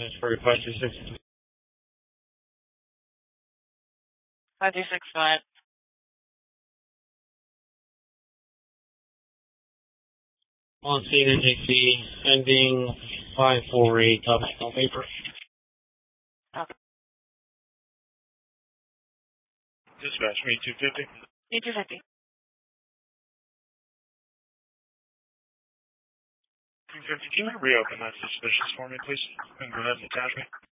That's for 526. 5265. On scene NJC, ending 548, on paper. Okay. Dispatch, me 250. Me 250. 250, can you reopen that suspicious for me, please? And go ahead and attach me.